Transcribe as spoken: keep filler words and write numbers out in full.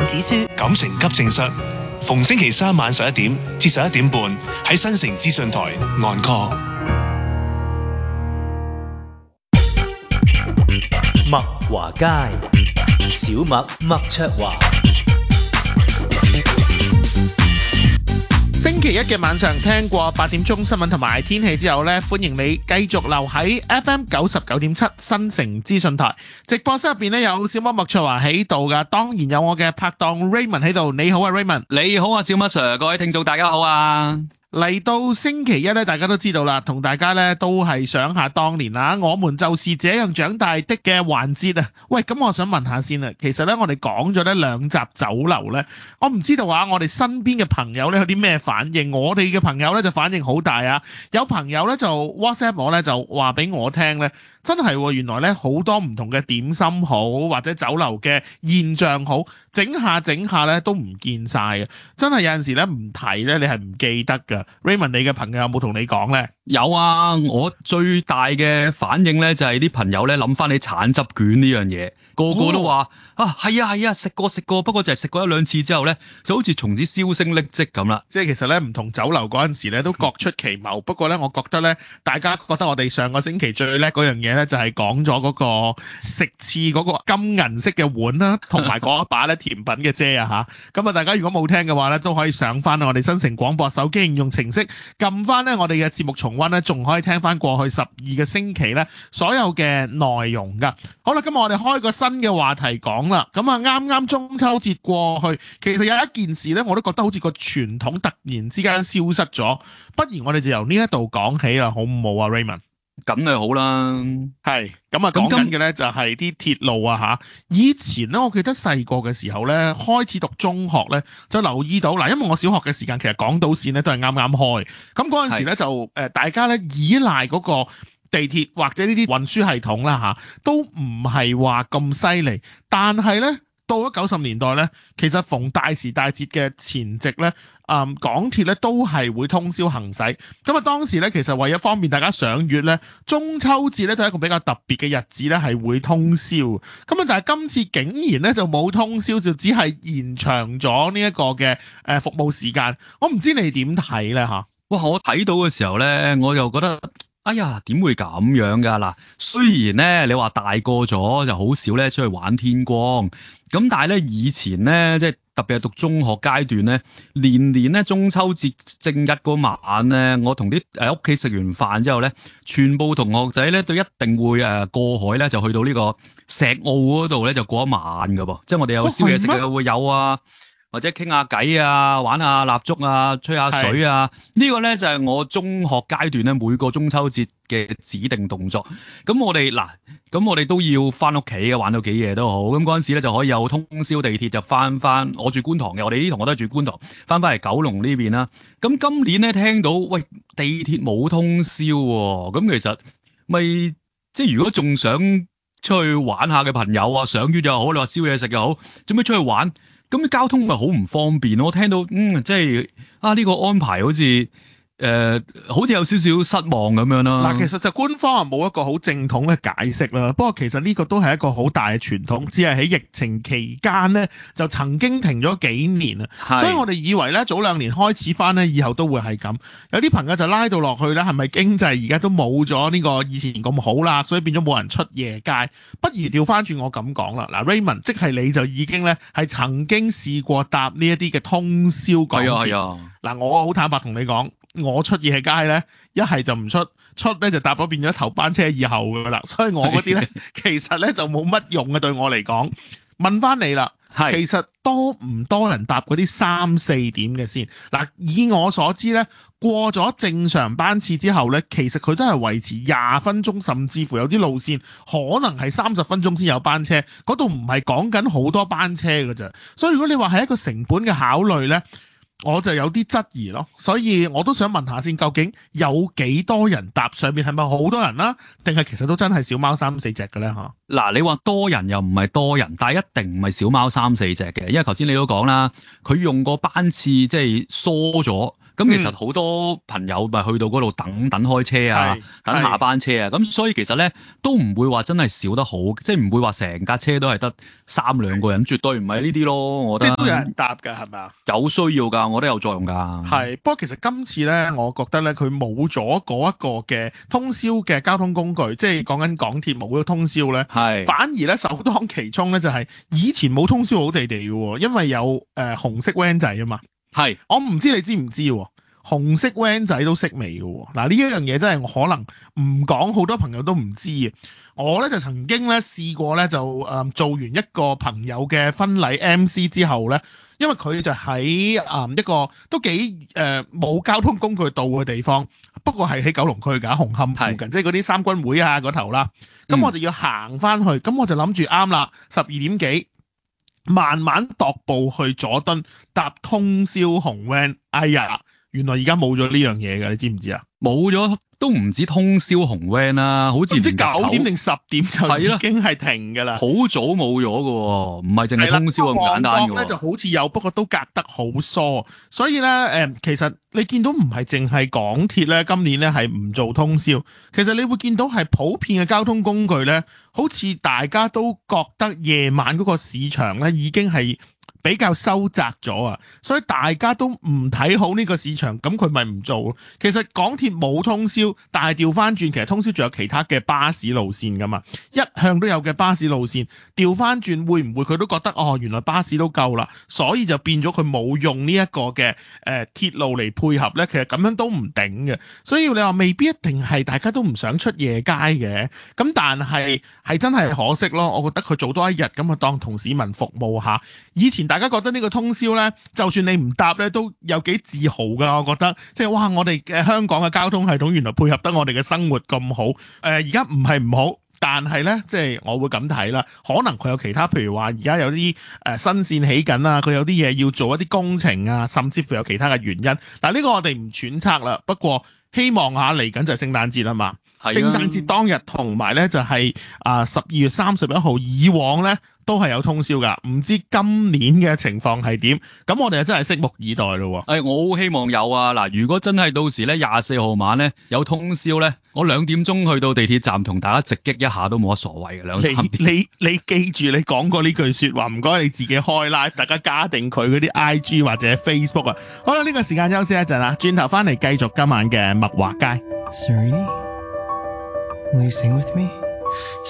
子書。 感情急症室，逢星期三晚十一點至十一點半喺新城資訊台 Encore。 麥華街，小麥麥卓華。 星期一嘅晚上聽過八點鐘新聞同埋天氣之後呢，歡迎你繼續留喺 F M 九十九點七新城資訊台直播室入邊呢，有小麥麥卓華喺度噶，當然有我嘅拍檔 Raymond 喺度。你好啊 Raymond。 你好啊小麥 Sir， 各位聽眾大家好啊。 嚟到星期一咧，大家都知道啦，同大家咧都係想下當年啦，我們就是這樣長大的嘅環節啊。喂，咁我想問下先啊，其實咧我哋講咗呢兩集酒樓咧，我唔知道啊，我哋身邊嘅朋友咧有啲咩反應？我哋嘅朋友咧就反應好大啊，有朋友咧就 WhatsApp 我咧就話俾我聽咧。真係喎，原來咧好多唔同嘅點心好，或者酒樓嘅現象好，整下整下咧都唔見晒嘅。真係有陣時咧唔睇咧，你係唔記得㗎。Raymond，你嘅朋友有冇同你講咧？ 有啊，我最大嘅反應咧就係啲朋友咧諗翻起橙汁卷呢樣嘢，個個都話、哦、啊係啊係啊，食過食過，不過就係食過一兩次之後咧，就好似從此銷聲匿跡咁啦。 即係其實咧唔同酒樓嗰陣時咧都各出奇謀，不過咧我覺得咧大家覺得我哋上個星期最叻嗰樣嘢咧就係講咗嗰個食翅嗰個金銀色嘅碗啦，同埋嗰一把咧甜品嘅遮啊嚇。咁啊，大家如果冇聽嘅話咧，都可以上翻我哋新城廣播手機應用程式，撳翻咧我哋嘅節目重溫咧，仲可以聽翻過去十二個星期咧所有嘅內容噶。好啦，今日我哋開個新嘅話題講啦。咁啊，啱啱中秋節過去，其實有一件事咧，我都覺得好似個傳統突然之間消失咗。不如我哋就由呢一度講起啦，好唔好啊 Raymond？ 咁就好啦。 係咁啊，講緊嘅咧就係啲鐵路啊嚇。以前咧，我記得細個嘅時候咧，開始讀中學咧，就留意到嗱，因為我小學嘅時間其實港島線咧都係啱啱開，咁嗰陣時咧就誒大家咧依賴嗰個地鐵或者呢啲運輸系統啦嚇，都唔係話咁犀利，但係咧到咗九十年代咧，其實逢大時大節嘅前夕咧。嗯，港鐵咧都係會通宵行駛，咁啊當時咧其實為咗方便大家賞月咧，中秋節咧都係一個比較特別嘅日子咧，係會通宵。咁啊，但係今次竟然咧就冇通宵，就只係延長咗呢一個嘅誒服務時間。我唔知你點睇咧嚇？ 哇！我睇到嘅時候咧，我就覺得，哎呀，點會咁樣㗎？嗱，雖然咧你話大個咗就好少咧出去玩天光，咁但係咧以前咧即係。特別係讀中學階段咧，年年咧中秋節正日嗰晚咧，我同啲誒屋企食完飯之後咧，全部同學仔咧都一定會誒過海咧，就去到呢個石澳嗰度咧，就過一晚噶噃。即係我哋有宵夜食嘅會有啊，或者傾下偈啊，玩下蠟燭啊，吹下水啊。呢、這個咧就係我中學階段咧每個中秋節嘅指定動作。咁我哋嗱。咁我哋都要翻屋企嘅，玩到幾夜都好。咁嗰陣時咧就可以有通宵地鐵就翻翻。我住觀塘嘅，我哋啲同學都係住觀塘，翻翻嚟九龍呢邊啦。咁今年咧聽到喂地鐵冇通宵喎，咁其實咪即係如果仲想出去玩下嘅朋友啊，賞月又好，你話宵夜食又好，做咩出去玩？咁啲交通咪好唔方便。我聽到嗯，即係啊呢個安排好似。誒、呃，好似有少少失望咁樣啦。 嗱，其實就官方啊冇一個好正統嘅解釋啦。不過其實呢個都係一個好大嘅傳統，只係喺疫情期間咧就曾經停咗幾年啊。所以我哋以為咧早兩年開始翻咧，以後都會係咁。有啲朋友就拉到落去咧，係咪經濟而家都冇咗呢個以前咁好啦？所以變咗冇人出夜街。不如調翻轉我咁講啦。嗱 Raymond， 即係你就已經咧係曾經試過搭呢一啲嘅通宵港鐵。係啊係啊。嗱，我好坦白同你講。我出夜街咧，一係就唔出，出咧就搭咗變咗頭班車以後噶啦，所以我嗰啲咧其實咧就冇乜用嘅對我嚟講。問翻你啦，其實多唔多人搭嗰啲三四點嘅先？嗱，以我所知咧，過咗正常班次之後咧，其實佢都係維持廿分鐘，甚至乎有啲路線可能係三十分鐘先有班車，嗰度唔係講緊好多班車㗎咋。所以如果你話係一個成本嘅考慮咧，我就有啲質疑咯，所以我都想問下先，究竟有幾多人搭上面？係咪好多人啦？定係其實都真係小貓三四隻嘅咧？嚇嗱，你話多人又唔係多人，但係一定唔係小貓三四隻嘅，因為頭先你都講啦，佢用個班次即係疏咗。 咁其實好多朋友咪去到嗰度等等開車啊， 係等下班車啊，咁所以其實咧都唔會話真係少得好，即係唔會話成架車都係得三兩個人，絕對唔係呢啲咯，我覺得。 即係都有人搭㗎，係咪啊？ 有需要㗎，我覺得有作用㗎。 係，不過其實今次咧，我覺得咧，佢冇咗嗰一個嘅通宵嘅交通工具，即係講緊港鐵冇咗通宵咧， 係反而咧首當其衝咧就係以前冇通宵好地地嘅喎，因為有誒、呃、紅色 van 仔啊嘛。 係， 我唔知你知唔知喎？紅色 van 仔都識味嘅喎。嗱，呢一樣嘢真係我可能唔講，好多朋友都唔知嘅。我咧就曾經咧試過咧就誒、呃、做完一個朋友嘅婚禮 M C 之後咧，因為佢就喺誒、呃、一個都幾誒冇交通工具到嘅地方，不過係喺九龍區㗎，紅磡附近，即係嗰啲三軍會啊嗰頭啦。咁我就要行翻去，咁、嗯、我就諗住啱啦，十二點幾，慢慢踱步去佐敦搭通宵紅 van。哎呀，原來而家冇咗呢樣嘢㗎，你知唔知啊？ 冇咗都唔止通宵紅 van 啦，好似唔知連九點定十點就已經係停㗎啦。 好早冇咗㗎喎，唔係淨係通宵咁簡單㗎喎。 咧就好似有，不過都隔得好疏，所以咧誒、呃，其實你見到唔係淨係港鐵咧，今年咧係唔做通宵，其實你會見到係普遍嘅交通工具咧，好似大家都覺得夜晚嗰個市場咧已經係比較收窄咗啊，所以大家都唔睇好呢個市場，咁佢咪唔做。其實港鐵冇通宵，但係調翻轉，其實通宵仲有其他嘅巴士路線噶嘛，一向都有嘅巴士路線，調翻轉會唔會佢都覺得哦，原來巴士都夠啦，所以就變咗佢冇用呢一個嘅誒、呃、鐵路嚟配合咧。其實咁樣都唔頂嘅，所以你話未必一定係大家都唔想出夜街嘅，咁但係係真係可惜咯。我覺得佢做多一日咁啊，當同市民服務下。以前大家覺得呢個通宵呢，就算你唔搭呢，都有幾自豪㗎。我覺得即係哇，我哋嘅香港嘅交通系統原來配合得我哋嘅生活咁好。誒、呃，而家唔係唔好，但係呢，即係我會咁睇啦。可能佢有其他，譬如話而家有啲誒、呃、新線起緊啊，佢有啲嘢要做一啲工程啊，甚至乎有其他嘅原因。嗱、呃，呢、呢個我哋唔揣測啦。不過希望下嚟緊就係聖誕節啊嘛。聖誕節當日同埋咧就係啊十二月三十一號，以往咧都係有通宵噶，唔知今年嘅情況係點？咁我哋真係拭目以待咯。誒、 哎，我好希望有啊！嗱，如果真係到時咧廿四號晚咧有通宵咧，我兩點鐘去到地鐵站同大家直擊一下都冇乜所謂嘅。兩三點你你你記住你講過呢句說話，唔該你自己開 live，大家加定佢嗰啲 I G 或者 Facebook 啊。好啦，呢、這個時間休息一陣啦，轉頭翻嚟繼續今晚嘅麥華街。 Serrini, will you sing with me?